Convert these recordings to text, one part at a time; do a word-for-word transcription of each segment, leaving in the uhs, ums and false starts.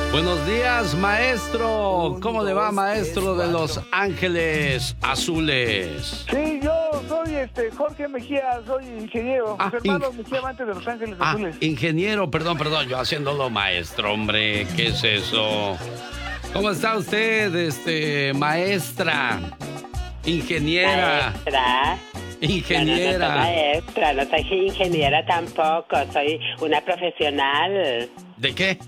Buenos días, maestro. ¿Cómo le va, maestro de Los Ángeles Azules? Sí, yo soy este Jorge Mejía, soy ingeniero. Ah, Mis hermanos ing... Mejía, amantes de Los Ángeles ah, Azules. Ingeniero, perdón, perdón, yo haciéndolo maestro, hombre. ¿Qué es eso? ¿Cómo está usted, este, maestra? Ingeniera. Maestra. Ingeniera. No, no, no soy maestra, no soy ingeniera tampoco, soy una profesional. ¿De qué?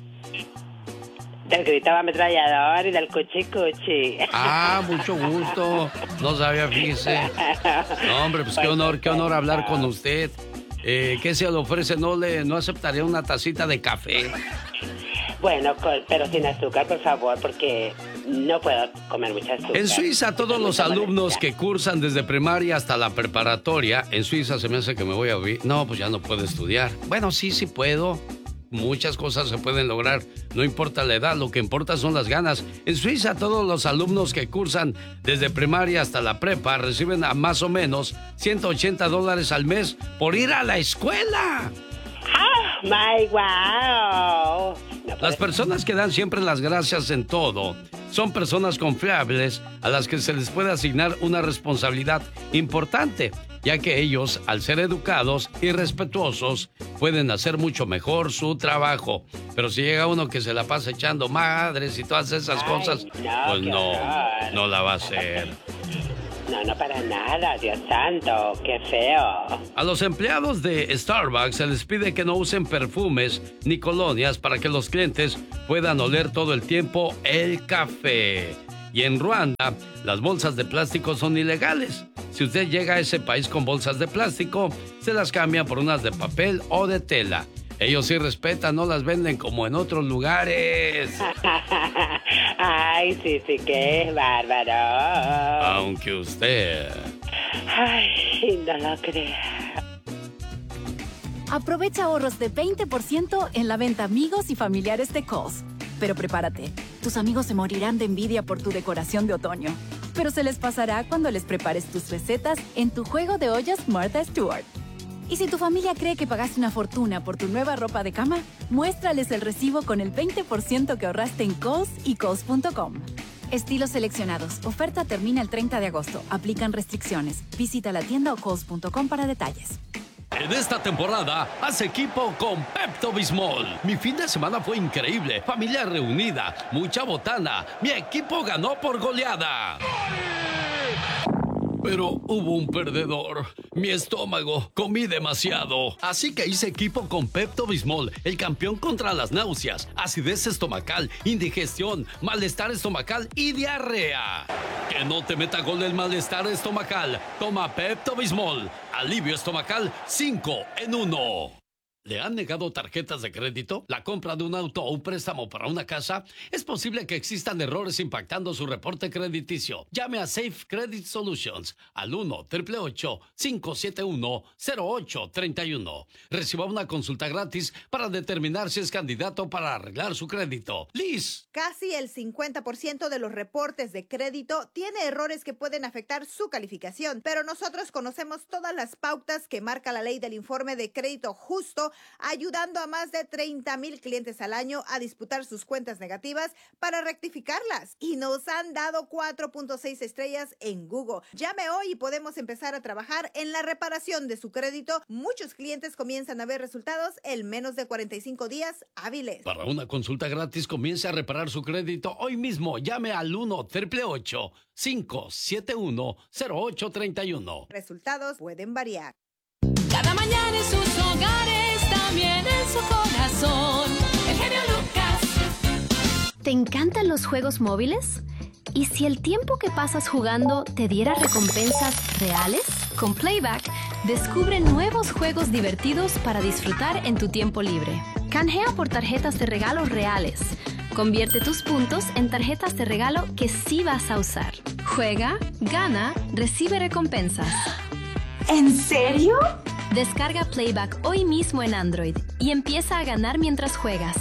Del grito ametrallador y del cuchi cuchi. Ah, mucho gusto. No sabía, fíjese. No, hombre, pues qué honor, qué honor hablar con usted. Eh, ¿Qué se le ofrece? ¿No le, no aceptaría una tacita de café? Bueno, con, pero sin azúcar, por favor, porque no puedo comer mucha azúcar. En Suiza, todos los alumnos que cursan desde primaria hasta la preparatoria, en Suiza se me hace que me voy a vivir. No, pues ya no puedo estudiar. Bueno, sí, sí puedo. Muchas cosas se pueden lograr, no importa la edad, lo que importa son las ganas. En Suiza, todos los alumnos que cursan desde primaria hasta la prepa reciben a más o menos ciento ochenta dólares al mes por ir a la escuela. ¡Oh, my wow! No las personas que dan siempre las gracias en todo son personas confiables a las que se les puede asignar una responsabilidad importante, ya que ellos, al ser educados y respetuosos, pueden hacer mucho mejor su trabajo. Pero si llega uno que se la pasa echando madres y todas esas Ay, cosas, no, pues no, horror. no la va a hacer. No, no para nada, Dios santo, qué feo. A los empleados de Starbucks se les pide que no usen perfumes ni colonias para que los clientes puedan oler todo el tiempo el café. Y en Ruanda, las bolsas de plástico son ilegales. Si usted llega a ese país con bolsas de plástico, se las cambian por unas de papel o de tela. Ellos sí respetan, no las venden como en otros lugares. Ay, sí, sí, qué bárbaro. Aunque usted... Ay, no lo creo. Aprovecha ahorros de veinte por ciento en la venta amigos y familiares de Kohl's. Pero prepárate, tus amigos se morirán de envidia por tu decoración de otoño. Pero se les pasará cuando les prepares tus recetas en tu juego de ollas Martha Stewart. Y si tu familia cree que pagaste una fortuna por tu nueva ropa de cama, muéstrales el recibo con el veinte por ciento que ahorraste en Kohl's y Kohl's punto com. Estilos seleccionados. Oferta termina el treinta de agosto. Aplican restricciones. Visita la tienda o Kohl's punto com para detalles. En esta temporada, haz equipo con Pepto-Bismol. Mi fin de semana fue increíble. Familia reunida, mucha botana. Mi equipo ganó por goleada. Pero hubo un perdedor. Mi estómago. Comí demasiado. Así que hice equipo con Pepto-Bismol, el campeón contra las náuseas, acidez estomacal, indigestión, malestar estomacal y diarrea. Que no te meta gol el malestar estomacal. Toma Pepto-Bismol. Alivio estomacal cinco en uno. ¿Le han negado tarjetas de crédito? ¿La compra de un auto o un préstamo para una casa? Es posible que existan errores impactando su reporte crediticio. Llame a Safe Credit Solutions al uno, ocho ocho ocho, cinco siete uno, cero ocho tres uno. Reciba una consulta gratis para determinar si es candidato para arreglar su crédito. Liz. Casi el cincuenta por ciento de los reportes de crédito tiene errores que pueden afectar su calificación, pero nosotros conocemos todas las pautas que marca la ley del informe de crédito justo, ayudando a más de treinta mil clientes al año a disputar sus cuentas negativas para rectificarlas. Y nos han dado cuatro punto seis estrellas en Google. Llame hoy y podemos empezar a trabajar en la reparación de su crédito. Muchos clientes comienzan a ver resultados en menos de cuarenta y cinco días hábiles. Para una consulta gratis, comience a reparar su crédito hoy mismo. Llame al uno, ocho ocho ocho, cinco siete uno, cero ocho tres uno. Resultados pueden variar. Cada mañana en sus hogares, también en su corazón. El genio Lucas. ¿Te encantan los juegos móviles? ¿Y si el tiempo que pasas jugando te diera recompensas reales? Con Playback, descubre nuevos juegos divertidos para disfrutar en tu tiempo libre. Canjea por tarjetas de regalo reales. Convierte tus puntos en tarjetas de regalo que sí vas a usar. Juega, gana, recibe recompensas. ¿En serio? Descarga Playback hoy mismo en Android y empieza a ganar mientras juegas.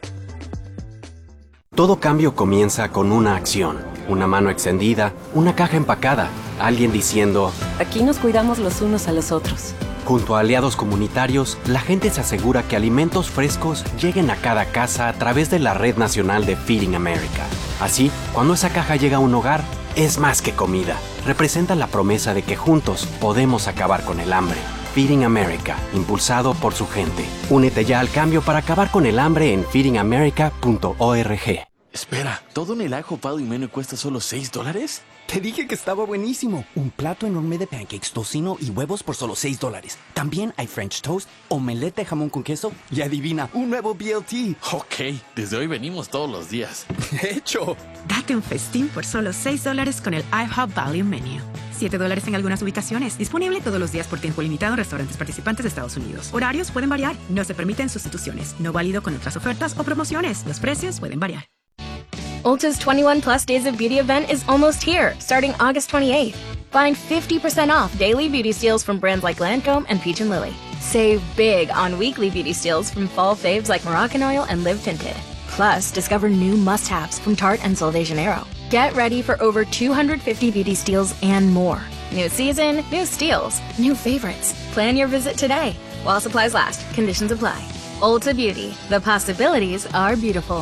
Todo cambio comienza con una acción. Una mano extendida, una caja empacada, alguien diciendo: aquí nos cuidamos los unos a los otros. Junto a aliados comunitarios, la gente se asegura que alimentos frescos lleguen a cada casa a través de la Red Nacional de Feeding America. Así, cuando esa caja llega a un hogar, es más que comida. Representa la promesa de que juntos podemos acabar con el hambre. Feeding America, impulsado por su gente. Únete ya al cambio para acabar con el hambre en feeding america punto org. Espera, ¿todo en el ajo Pado y Meno cuesta solo seis dólares? Te dije que estaba buenísimo. Un plato enorme de pancakes, tocino y huevos por solo seis dólares. También hay French toast, omelette de jamón con queso y adivina, un nuevo B L T. Ok, desde hoy venimos todos los días. ¡Hecho! Date un festín por solo seis dólares con el IHOP Value Menu. siete dólares en algunas ubicaciones. Disponible todos los días por tiempo limitado en restaurantes participantes de Estados Unidos. Horarios pueden variar. No se permiten sustituciones. No válido con otras ofertas o promociones. Los precios pueden variar. Ulta's twenty-one plus Days of Beauty event is almost here, starting August twenty-eighth. Find fifty percent off daily beauty steals from brands like Lancome and Peach and Lily. Save big on weekly beauty steals from fall faves like Moroccan Oil and Live Tinted. Plus, discover new must-haves from Tarte and Sol de Janeiro. Get ready for over two hundred fifty beauty steals and more. New season, new steals, new favorites. Plan your visit today. While supplies last, conditions apply. Ulta Beauty, the possibilities are beautiful.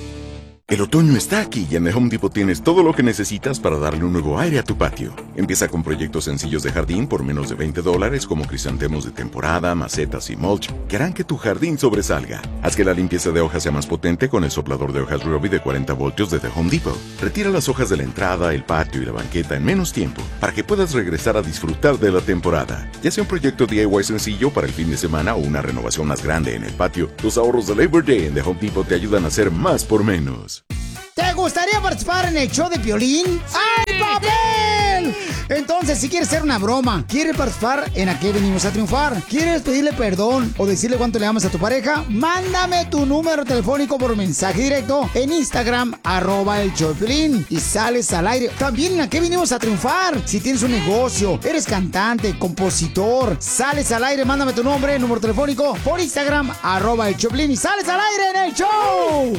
El otoño está aquí y en The Home Depot tienes todo lo que necesitas para darle un nuevo aire a tu patio. Empieza con proyectos sencillos de jardín por menos de veinte dólares como crisantemos de temporada, macetas y mulch que harán que tu jardín sobresalga. Haz que la limpieza de hojas sea más potente con el soplador de hojas Ryobi de cuarenta voltios de The Home Depot. Retira las hojas de la entrada, el patio y la banqueta en menos tiempo para que puedas regresar a disfrutar de la temporada. Ya sea un proyecto D I Y sencillo para el fin de semana o una renovación más grande en el patio, los ahorros de Labor Day en The Home Depot te ayudan a hacer más por menos. ¿Te gustaría participar en el show de Piolín? ¡Ay, papel! Entonces, si quieres hacer una broma, ¿quieres participar en A qué venimos a triunfar? ¿Quieres pedirle perdón o decirle cuánto le amas a tu pareja? Mándame tu número telefónico por mensaje directo en Instagram, arroba el show de Piolín, y sales al aire. También en A qué venimos a triunfar. Si tienes un negocio, eres cantante, compositor, sales al aire, mándame tu nombre, número telefónico por Instagram, arroba el show de Piolín, y sales al aire en el show.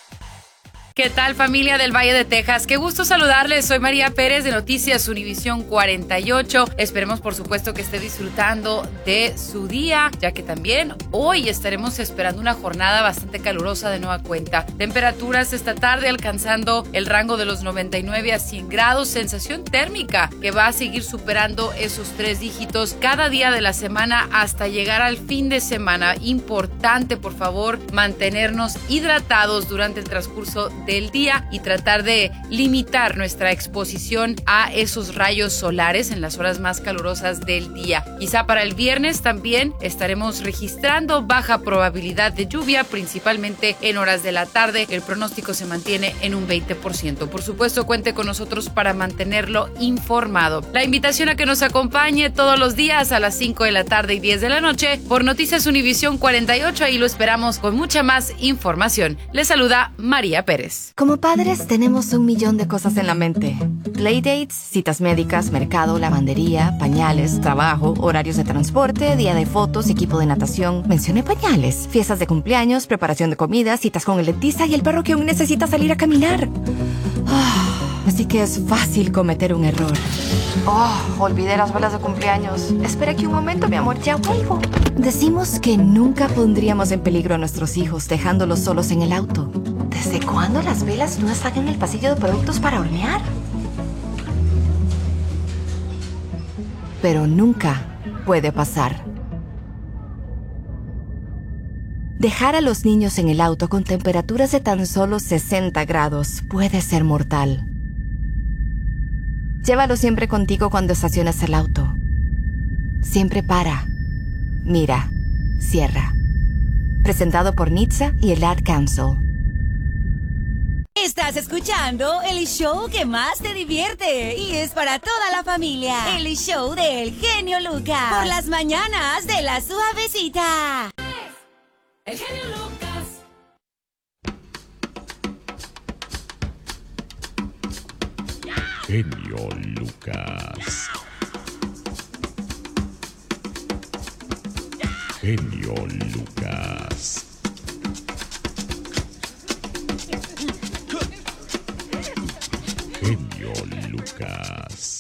¿Qué tal, familia del Valle de Texas? Qué gusto saludarles. Soy María Pérez de Noticias Univisión cuarenta y ocho. Esperemos, por supuesto, que esté disfrutando de su día, ya que también hoy estaremos esperando una jornada bastante calurosa de nueva cuenta. Temperaturas esta tarde alcanzando el rango de los noventa y nueve a cien grados. Sensación térmica que va a seguir superando esos tres dígitos cada día de la semana hasta llegar al fin de semana. Importante, por favor, mantenernos hidratados durante el transcurso del día y tratar de limitar nuestra exposición a esos rayos solares en las horas más calurosas del día. Quizá para el viernes también estaremos registrando baja probabilidad de lluvia, principalmente en horas de la tarde. El pronóstico se mantiene en un veinte por ciento. Por supuesto, cuente con nosotros para mantenerlo informado. La invitación a que nos acompañe todos los días a las cinco de la tarde y diez de la noche por Noticias Univisión cuarenta y ocho. Ahí lo esperamos con mucha más información. Les saluda María Pérez. Como padres tenemos un millón de cosas en la mente. Playdates, citas médicas, mercado, lavandería, pañales, trabajo, horarios de transporte, día de fotos, equipo de natación. Mencioné pañales. Fiestas de cumpleaños, preparación de comida, citas con el dentista y el perro que aún necesita salir a caminar. Oh, así que es fácil cometer un error. Oh, olvidé las velas de cumpleaños. Espera aquí un momento, mi amor, ya vuelvo. Decimos que nunca pondríamos en peligro a nuestros hijos dejándolos solos en el auto. ¿Desde cuándo las velas no están en el pasillo de productos para hornear? Pero nunca puede pasar. Dejar a los niños en el auto con temperaturas de tan solo sesenta grados puede ser mortal. Llévalo siempre contigo cuando estaciones el auto. Siempre para, mira, cierra. Presentado por N H T S A y el Ad Council. Estás escuchando el show que más te divierte y es para toda la familia. El show del genio Lucas. Por las mañanas de la suavecita. El genio Lucas. Genio Lucas. Genio Lucas. Genio Lucas.